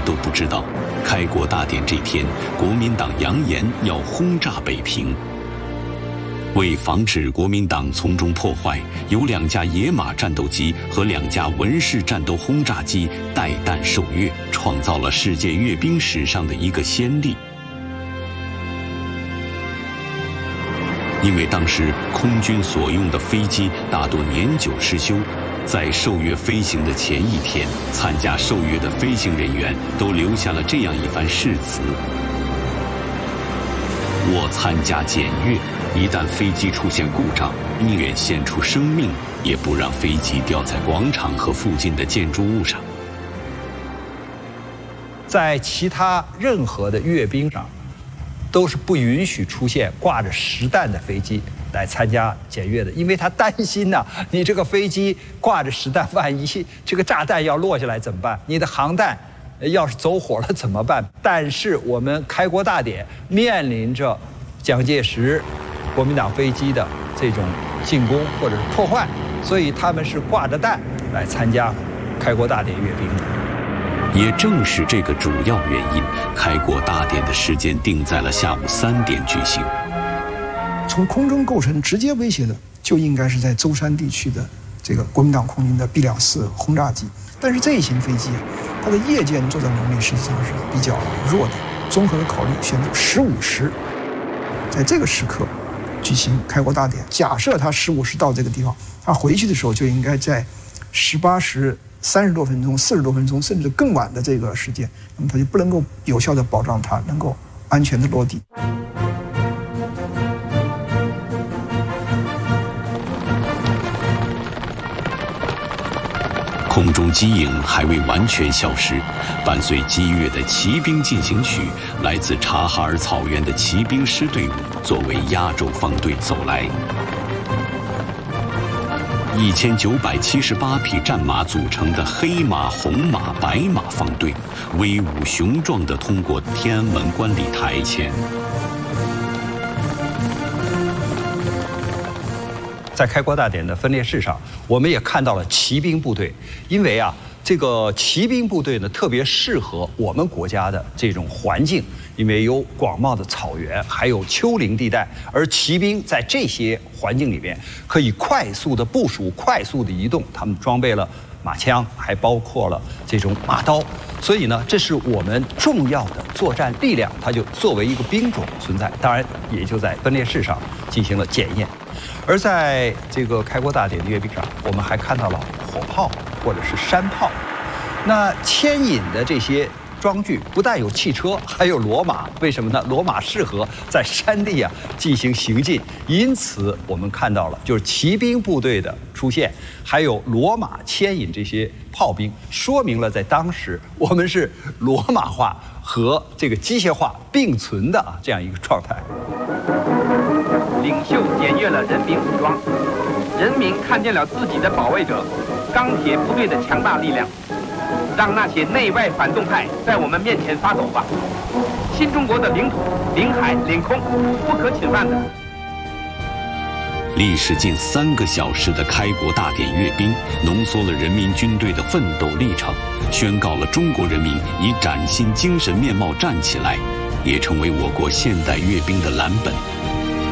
都不知道，开国大典这天，国民党扬言要轰炸北平。为防止国民党从中破坏，有2架野马战斗机和2架文式战斗轰炸机带弹受阅，创造了世界阅兵史上的一个先例。因为当时空军所用的飞机大多年久失修，在受阅飞行的前一天，参加受阅的飞行人员都留下了这样一番誓词：我参加检阅，一旦飞机出现故障，宁愿献出生命，也不让飞机掉在广场和附近的建筑物上。 在其他任何的阅兵上，都是不允许出现挂着实弹的飞机来参加检阅的，因为他担心呢，你这个飞机挂着实弹，万一这个炸弹要落下来怎么办？你的航弹要是走火了怎么办？但是我们开国大典面临着蒋介石国民党飞机的这种进攻或者是破坏，所以他们是挂着弹来参加开国大典阅兵的。 也正是这个主要原因，开国大典的时间定在了下午3点举行。 从空中构成直接威胁的，就应该是在舟山地区的这个国民党空军的 B-24轰炸机。但是这一型飞机啊，它的夜间作战能力实际上是比较弱的。综合的考虑，选择15时，在这个时刻举行开国大典。假设他15时到这个地方，他回去的时候就应该在18时30多分钟、40多分钟，甚至更晚的这个时间，那么他就不能够有效地保障他能够安全地落地。 空中机营还未完全消失，伴随激越的骑兵进行曲，来自察哈尔草原的骑兵师队伍作为压轴方队走来。1978匹战马组成的黑马、红马、白马方队，威武雄壮地通过天安门观礼台前。 在开国大典的分列式上，我们也看到了骑兵部队，因为这个骑兵部队呢特别适合我们国家的这种环境，因为有广袤的草原，还有丘陵地带，而骑兵在这些环境里面可以快速的部署、快速的移动，他们装备了马枪，还包括了这种马刀，所以呢，这是我们重要的作战力量，它就作为一个兵种存在，当然也就在分列式上进行了检验。而在这个开国大典的阅兵上，我们还看到了火炮或者是山炮。那牵引的这些装具不但有汽车，还有骡马。为什么呢？骡马适合在山地进行行进，因此我们看到了就是骑兵部队的出现，还有骡马牵引这些炮兵，说明了在当时我们是骡马化和这个机械化并存的这样一个状态。 领袖检阅了人民武装，人民看见了自己的保卫者——钢铁部队的强大力量。让那些内外反动派在我们面前发抖吧！新中国的领土、领海、领空不可侵犯的。 历时近3个小时的开国大典阅兵，浓缩了人民军队的奋斗历程，宣告了中国人民以崭新精神面貌站起来，也成为我国现代阅兵的蓝本。